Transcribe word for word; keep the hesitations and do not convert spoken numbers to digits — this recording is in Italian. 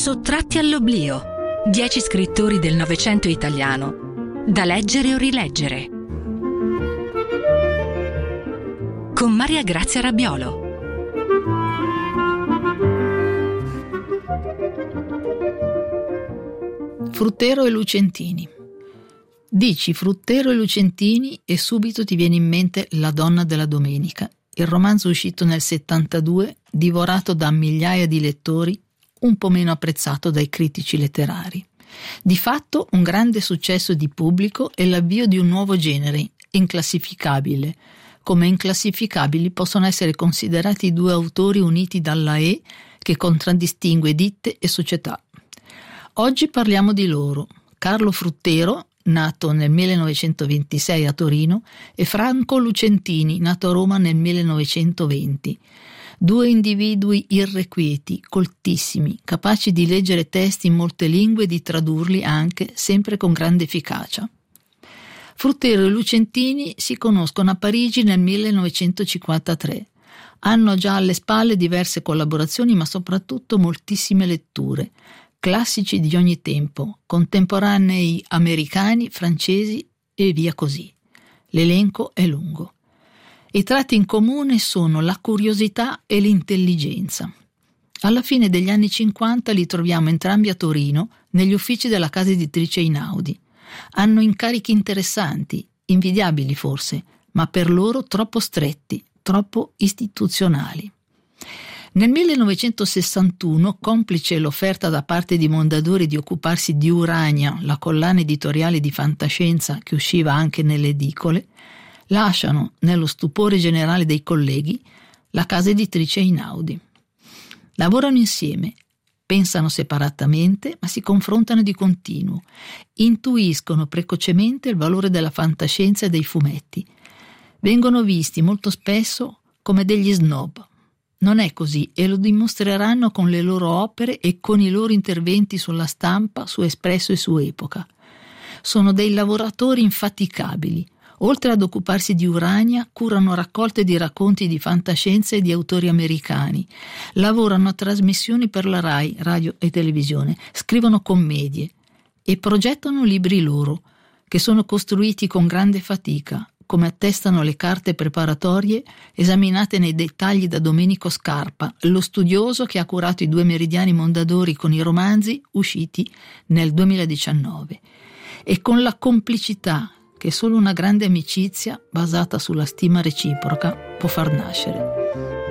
Sottratti all'oblio. Dieci scrittori del Novecento italiano, da leggere o rileggere. Con Maria Grazia Rabbiolo. Fruttero e Lucentini. Dici Fruttero e Lucentini e subito ti viene in mente La donna della domenica, il romanzo uscito nel settantadue, divorato da migliaia di lettori, un po' meno apprezzato dai critici letterari. Di fatto un grande successo di pubblico e l'avvio di un nuovo genere, inclassificabile, come inclassificabili possono essere considerati i due autori uniti dalla E che contraddistingue ditte e società. Oggi parliamo di loro, Carlo Fruttero, nato nel millenovecentoventisei a Torino, e Franco Lucentini, nato a Roma nel millenovecentoventi. Due individui irrequieti, coltissimi, capaci di leggere testi in molte lingue e di tradurli anche, sempre con grande efficacia. Fruttero e Lucentini si conoscono a Parigi nel millenovecentocinquantatré. Hanno già alle spalle diverse collaborazioni, ma soprattutto moltissime letture. Classici di ogni tempo, contemporanei americani, francesi e via così. L'elenco è lungo. I tratti in comune sono la curiosità e l'intelligenza. Alla fine degli anni cinquanta li troviamo entrambi a Torino, negli uffici della casa editrice Einaudi. Hanno incarichi interessanti, invidiabili forse, ma per loro troppo stretti, troppo istituzionali. Nel millenovecentosessantuno, complice l'offerta da parte di Mondadori di occuparsi di Urania, la collana editoriale di fantascienza che usciva anche nelle edicole, lasciano, nello stupore generale dei colleghi, la casa editrice Einaudi. Lavorano insieme, pensano separatamente, ma si confrontano di continuo, intuiscono precocemente il valore della fantascienza e dei fumetti. Vengono visti molto spesso come degli snob. Non è così e lo dimostreranno con le loro opere e con i loro interventi sulla stampa, su Espresso e su Epoca. Sono dei lavoratori infaticabili. Oltre ad occuparsi di Urania, curano raccolte di racconti di fantascienza e di autori americani. Lavorano a trasmissioni per la Rai, radio e televisione. Scrivono commedie e progettano libri loro, che sono costruiti con grande fatica, come attestano le carte preparatorie esaminate nei dettagli da Domenico Scarpa, lo studioso che ha curato i due meridiani Mondadori con i romanzi usciti nel duemiladiciannove, e con la complicità che solo una grande amicizia basata sulla stima reciproca può far nascere.